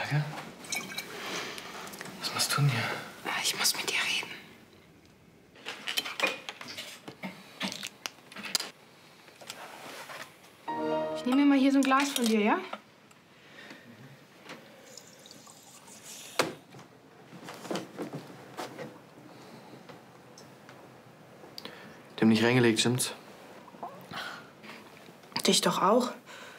Helge? Was machst du denn hier? Ich muss mit dir reden. Ich nehme mir mal hier so ein Glas von dir, ja? Die haben nicht reingelegt, stimmt's? Dich doch auch.